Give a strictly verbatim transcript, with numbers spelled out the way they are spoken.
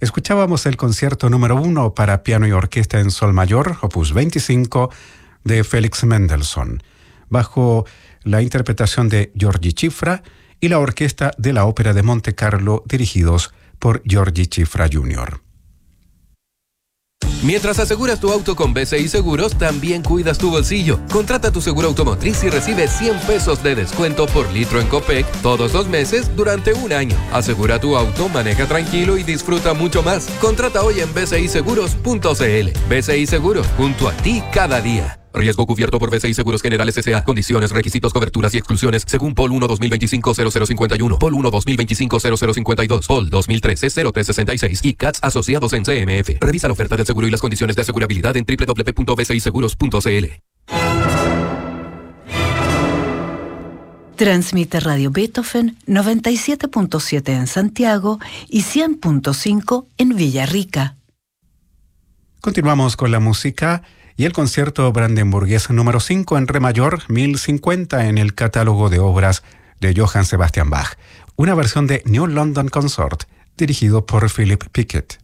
Escuchábamos el concierto número uno para piano y orquesta en sol mayor, opus veinticinco, de Félix Mendelssohn, bajo la interpretación de György Cifra y la orquesta de la Ópera de Monte Carlo, dirigidos por György Cifra junior Mientras aseguras tu auto con B C I Seguros, también cuidas tu bolsillo. Contrata tu seguro automotriz y recibe cien pesos de descuento por litro en Copec todos los meses durante un año. Asegura tu auto, maneja tranquilo y disfruta mucho más. Contrata hoy en b c i seguros punto c l. B C I Seguros, junto a ti cada día. Riesgo cubierto por B C I Seguros Generales S A. Condiciones, requisitos, coberturas y exclusiones según P O L uno dos mil veinticinco cero cero cincuenta y uno, P O L uno dos mil veinticinco cero cero cincuenta y dos, P O L dos mil trece cero tres sesenta y seis y C A T S asociados en C M F. Revisa la oferta del seguro y las condiciones de asegurabilidad en w w w punto b c i seguros punto c l. Transmite Radio Beethoven noventa y siete punto siete en Santiago y cien punto cinco en Villarrica. Continuamos con la música y el concierto brandenburgués número cinco en re mayor, mil cincuenta en el catálogo de obras de Johann Sebastian Bach, una versión de New London Consort, dirigido por Philip Pickett.